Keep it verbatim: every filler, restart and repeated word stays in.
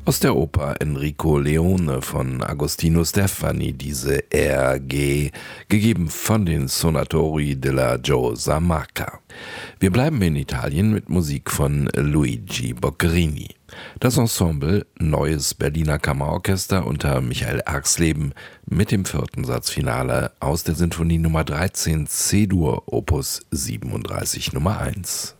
Aus der Oper Enrico Leone von Agostino Stefani, diese R G, gegeben von den Sonatori della Giosa Marca. Wir bleiben in Italien mit Musik von Luigi Boccherini. Das Ensemble Neues Berliner Kammerorchester unter Michael Erxleben mit dem vierten Satzfinale aus der Sinfonie Nummer dreizehn C-Dur, Opus siebenunddreißig Nummer eins.